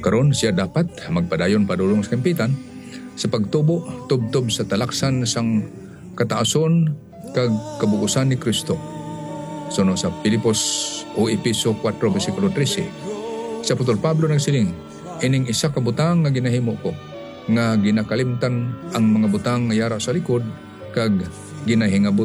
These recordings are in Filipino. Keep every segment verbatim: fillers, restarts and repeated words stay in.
Karon siya dapat magpadayon padulong sa kampitan sa pagtubo tubtob sa talaksan sang kataason kag kabuusan ni Kristo. Suno sa Pilipos o Episo four versikulo thirteen. Sa Apostol Pablo nagsiling, ining isa ka butang nga ginahimo ko, nga ginakalimtan ang mga butang nga yara sa likod, kag ginahingabot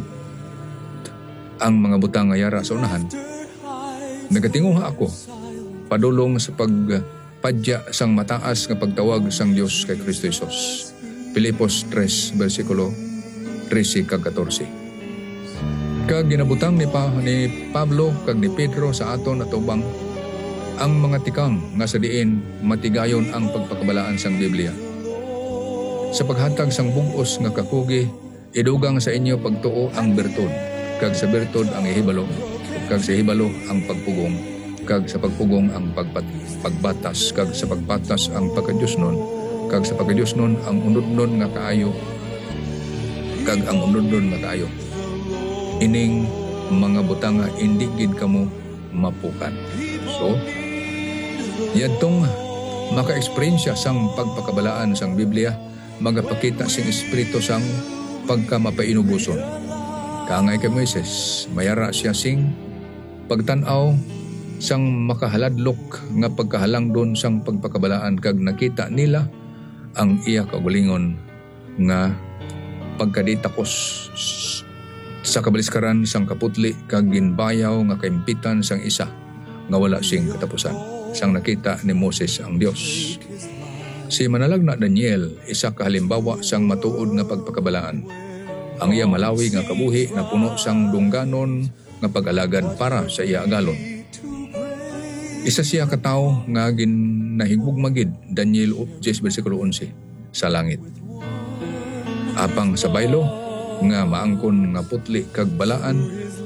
ang mga butang nga yara sa unahan. Nagatinguha ako, padulong sa pagpadya sang mataas nga pagtawag sang Dios kay Kristo Jesus. Pilipos three versikulo thirteen kag fourteen. Kag ginabutang ni, pa, ni Pablo kag ni Pedro sa aton atubang ang mga tikang nga sa diin matigayon ang pagpakabalaan sang Biblia. Sa paghatag sang bungos nga kakugi, idugang sa inyo pagtuo ang bertud, kag sa bertud ang ihibalo, kag sa ihibalo ang pagpugong, kag sa pagpugong ang pagpat, pagbatas, kag sa pagbatas ang pagkadyusnon, kag sa pagkadyusnon ang unudnon nga kaayo, kag ang unudnon nga kaayo. Ining mga butang nga indi gid kamo mapukan. So, yadtong maka-eksperyensya sang pagpakabalaan sang Biblia, magapakita sing espiritu sang pagkamapainubuson. Kaangay kay Moises, mayara siya sing pagtan-aw sang makahaladlok nga pagkahalang doon sang pagpakabalaan, kag nakita nila ang iya kaugalingon nga pagkaditakos sa kabaliskaran sang kaputli, kag ginbayaw nga kaimpitan sang isa nga wala sing katapusan. Sang nakita ni Moses ang Dios. Si manalagna Daniel, isa ka halimbawa sang matuod nga pagpakabalaan. Ang iya malawi nga kabuhi na puno sang dungganon nga pag-alagad para sa iya agalon. Isa siya ka tawo nga ginahigugmagid, Daniel ten versikulo eleven, sa langit. Apang sa baylo nga maangkon nga putli kag balaan,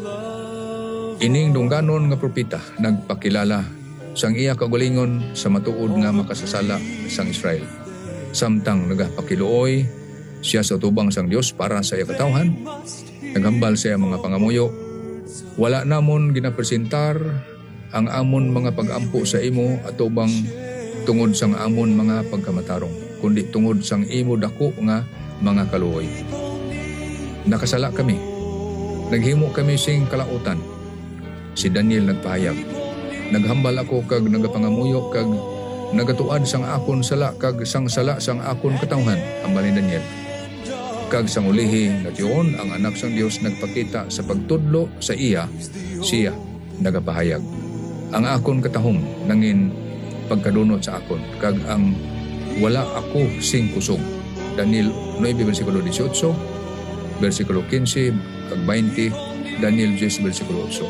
ining dungganon nga propeta nagpakilala sang iya kaugalingon sa matuod nga makasasala sang Israel. Samtang nagapakiluoy siya sa tubang sang Dios para sa iya katawhan, naghambal siya mga pangamuyo, wala namon ginapresentar ang amon mga pag-ampo sa imo atubang tungod sang amon mga pagkamatarong, kundi tungod sang imo dako nga mga kaluoy. Nakasala kami, naghimo kami sing kalautan. Si Daniel nagpahayag, naghambal ako kag nagapangamuyo kag nagatuad sang akon sala kag sang sala sang akon katawhan, hambal ni Daniel. Kag sang ulihi natiyon ang anak sang Dios nagpakita sa pagtudlo sa iya, siya nagapahayag, ang akon katahom nangin pagkadunot sa akon, kag ang wala ako sing kusog. Daniel nine versikulo eighteen, versikulo fifteen kag twenty, Daniel ten versikulo eight.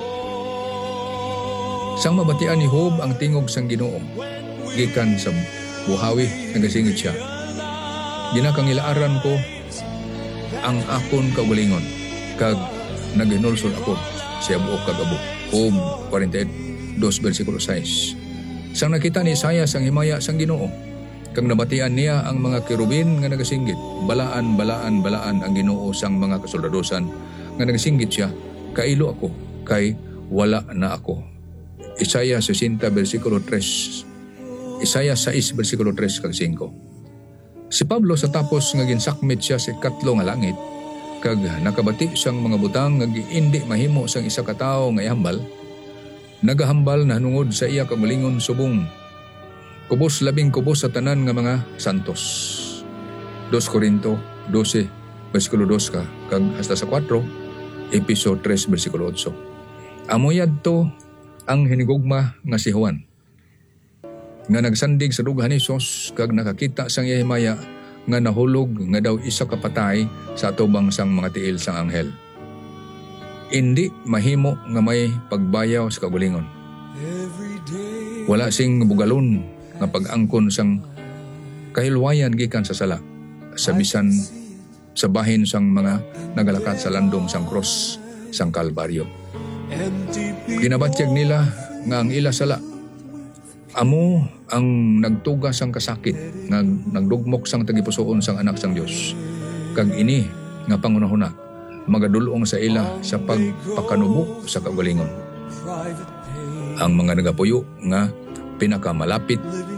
Sang mabatian ni Job ang tingog sang Ginoo, gikan sa buhawi nagasingit siya, ginakangilaaran ko ang akon kaugalingon, kag naghinulsol ako sa buok kag abo. Job forty-eight, two versikulo six. Sang nakita ni Isaias ang himaya sang Ginoo, kag nabatian niya ang mga kerubin nga nagasinggit, balaan balaan balaan ang Ginoo sang mga kasoldadosan nga nagasinggit siya, kailo ako kay wala na ako. Isaiah sixty versikulo three. Isaiah six versikulo three kag five. Si Pablo sa tapos nga ginsakmit siya sa katlo nga langit, kag nakabati siyang mga butang nga giindi mahimo sang isa ka tawo nga ihambal, nagahambal na hanungod sa iya kamalingon subong. Kubos labing kubos sa tanan nga mga santos. two Corinto twelve versikulo two ka kag hasta sa four, Episo three versikulo eight. Amoyad to ang hinigugma nga si Juan, nga nagsandig sa dughan ni Hesus, kag nakakita sang Yehimaya nga nahulog nga daw isa ka patay sa atubang sang mga tiil sang anghel. Indi mahimo nga may pagbayaw sa kagulingon. Wala sing bugalon nga pag-angkon sang kahilwayan gikan sa sala, sa bisan sa bahin sang mga nagalakat sa landong sang cross sang Kalbaryo. Ginabatyag nila nga ang ila sala amo ang nagtugas sang kasakit, nag nagdugmok sang tagipusoon sang anak sang Dios, kag ini nga pangunahuna magadulong sa ila sa pagpakanubo sa kaugalingon. Ang mga nagapuyo nga pinakamalapit